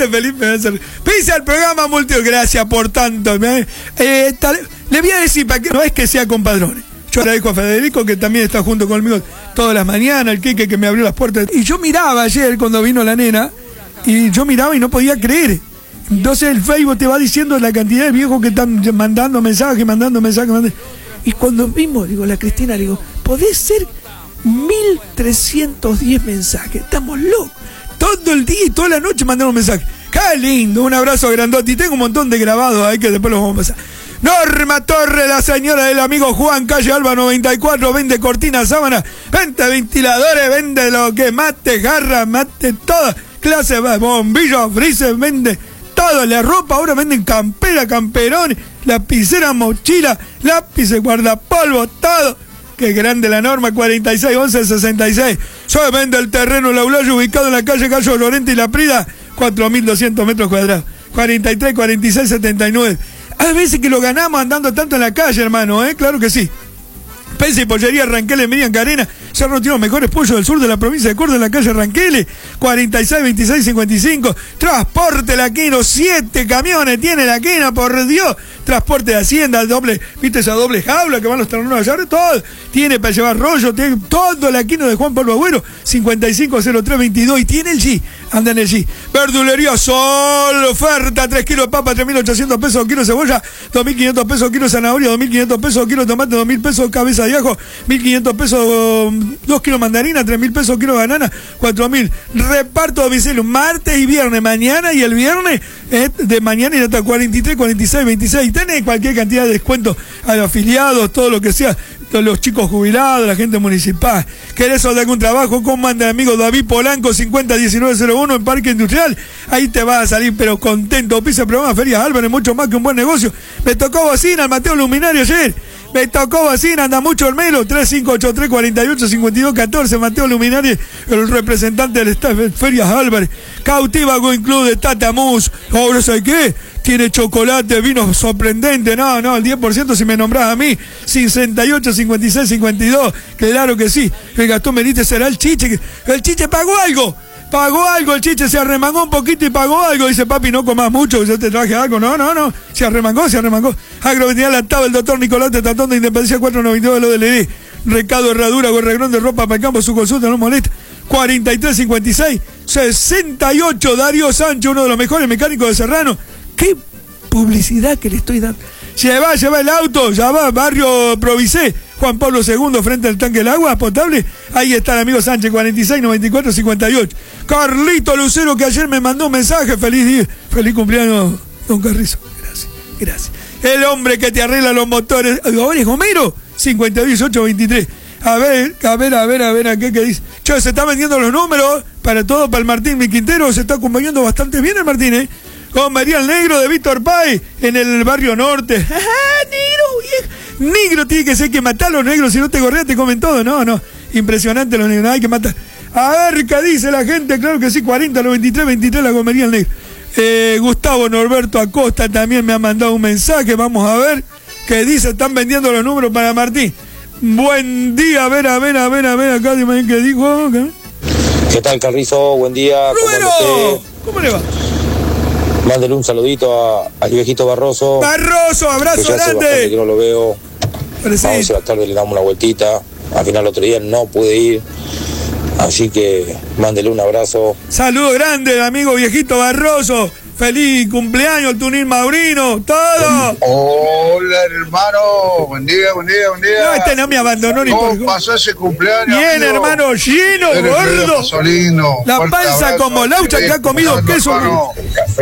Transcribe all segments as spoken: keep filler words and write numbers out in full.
Este Felipe me hace... Pise al programa multi, gracias por tanto. Eh, tal... Le voy a decir, para que no es que sea compadrón. Yo agradezco a Federico, que también está junto conmigo todas las mañanas, el Quique que me abrió las puertas. Y yo miraba ayer cuando vino la nena, y yo miraba y no podía creer. Entonces el Facebook te va diciendo la cantidad de viejos que están mandando mensajes, mandando mensajes, mandando... Y cuando vimos, digo, la Cristina, le digo, podés ser mil trescientos diez mensajes, estamos locos. Todo el día y toda la noche mandaron mensajes. ¡Qué lindo! Un abrazo grandote. Y tengo un montón de grabados ahí que después los vamos a pasar. Norma Torre, la señora del amigo Juan, calle Alba noventa y cuatro, vende cortinas, sábanas, vende ventiladores, vende lo que mate, jarra, mate, toda clase, bombillos, frises, vende todo, la ropa, ahora venden campera, camperones, lapicera, mochila, lápices, guardapolvo, todo. Qué grande la Norma, cuarenta y seis once sesenta y seis. Yo vende el terreno La Ulaya, ubicado en la calle Gallo Lorente y La Prida, cuatro mil doscientos metros cuadrados, cuarenta y tres cuarenta y seis setenta y nueve. Hay veces que lo ganamos andando tanto en la calle, hermano, ¿eh? Claro que sí. Pese y Pollería Ranqueles, Miriam Carena, Cerro tiene los mejores pollos del sur de la provincia de Córdoba, en la calle Ranqueles, cuarenta y seis veintiséis cincuenta y cinco. Transporte La Quino, siete camiones tiene La Quina, por Dios. Transporte de Hacienda, doble, viste esa doble jaula que van los terrenos allá, todo. Tiene para llevar rollo, tiene todo La Quino de Juan Pablo Agüero, cincuenta y cinco cero tres veintidós, y tiene el G, anda en el G. Verdulería Sol, oferta, tres kilos de papa, tres mil ochocientos pesos kilo cebolla, dos mil quinientos pesos kilo zanahoria, dos mil quinientos pesos kilo tomate, dos mil pesos cabeza de ajo, mil quinientos pesos dos kilos mandarina, tres mil pesos kilo banana, cuatro mil. Reparto domicilio martes y viernes, mañana y el viernes, eh, de mañana y hasta cuarenta y tres, cuarenta y seis, veintiséis. Tenés cualquier cantidad de descuento a los afiliados, todo lo que sea, los chicos jubilados, la gente municipal. ¿Querés de algún trabajo? ¿Cómo anda el amigo David Polanco, cincuenta diecinueve cero uno en Parque Industrial? Ahí te vas a salir, pero contento. Pisa el programa Ferias Álvarez, mucho más que un buen negocio. Me tocó bocina al Mateo Luminario ayer. Me tocó bocina, anda mucho el Melo, tres cinco ocho tres, cuatro ocho cinco dos uno cuatro, Mateo Luminario, el representante del staff de Ferias Álvarez. Cautiva Go Include de Tatamus. Ahora, ¿sabes qué? Tiene chocolate, vino sorprendente. No, no, el diez por ciento si me nombrás a mí. sesenta y ocho, cincuenta y seis, cincuenta y dos. Claro que sí. El Gastón Benítez será el Chiche. El Chiche pagó algo. Pagó algo, el Chiche se arremangó un poquito y pagó algo. Dice, papi, no comas mucho, que yo te traje algo. No, no, no. Se arremangó, se arremangó. Agroveterinaria Lactaba, el doctor Nicolás de Tatón de Independencia cuatrocientos noventa y dos de lo del E D. Recado, herradura, gorregrón de ropa para el campo, su consulta no molesta. cuarenta y tres, cincuenta y seis, sesenta y ocho. Darío Sancho, uno de los mejores mecánicos de Serrano. Qué publicidad que le estoy dando. Lleva, lleva el auto, ya va, barrio Provisé, Juan Pablo segundo, frente al tanque del agua potable. Ahí está el amigo Sánchez, cuarenta y seis, noventa y cuatro, cincuenta y ocho. Carlito Lucero, que ayer me mandó un mensaje. Feliz día, feliz cumpleaños, don Carrizo. Gracias, gracias. El hombre que te arregla los motores. Ahora es Homero, cincuenta y dieciocho, veintitrés. A ver, a ver, a ver, a ver, a qué, qué dice. Che, se está vendiendo los números para todo, para el Martín Mi Quintero. Se está acompañando bastante bien el Martín, ¿eh? Con María el Negro de Víctor Pay, en el barrio norte. ¡Ah, negro, viejo! Negro tiene que ser que matar a los negros, si no te gorreas te comen todo. No, no, impresionante los negros, hay que matar. A ver, ¿qué dice la gente? Claro que sí, cuarenta, noventa y tres, veintitrés, la comería el Negro. Eh, Gustavo Norberto Acosta también me ha mandado un mensaje, vamos a ver qué dice, están vendiendo los números para Martín. Buen día, a ver, a ver, a ver, a ver, acá dime qué dijo. ¿Qué, ¿Qué tal, Carrizo? Buen día. ¿Cómo, ¿Cómo le va? Mándele un saludito a, al viejito Barroso. Barroso, abrazo que ya grande. Hace que no lo veo. Presente. Vamos a la tarde, le damos una vueltita. Al final, el otro día no pude ir. Así que mándele un abrazo. Saludo grande, amigo viejito Barroso. Feliz cumpleaños, Tunil Maurino, todo. Hola, hermano. Buen día, buen día, buen día. No, este no me abandonó ni por... ¿Cómo pasó ese cumpleaños? Bien, amigo? hermano, lleno, Eres gordo. Pasolino. La Fuerte panza abrazo. como Laucha que ha comido Hermano, queso. hermano.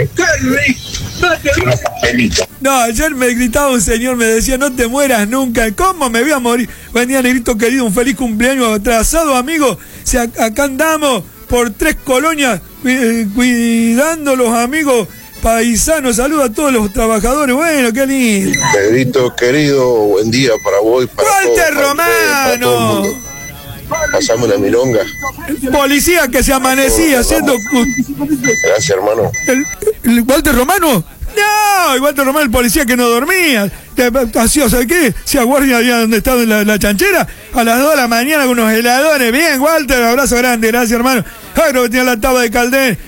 No, ayer me gritaba un señor, me decía, no te mueras nunca. ¿Cómo me voy a morir? Buen día, negrito querido, un feliz cumpleaños atrasado, amigo. Si acá andamos por tres colonias eh, cuidando los amigos paisanos. Saludos a todos los trabajadores. Bueno, qué lindo. Negrito querido, buen día para vos y para Walter todos, para todo Romano. el mundo. Pasame una milonga. Policía que se amanecía haciendo... Gracias, hermano. ¿El, el Walter Romano? No, el Walter Romano, el policía que no dormía. Hacía, ¿sabes qué? Se guardia allá donde estaba la, la chanchera a las dos de la mañana con unos heladores. Bien, Walter, abrazo grande, gracias, hermano. Ay, no, tenía la tabla de Caldén.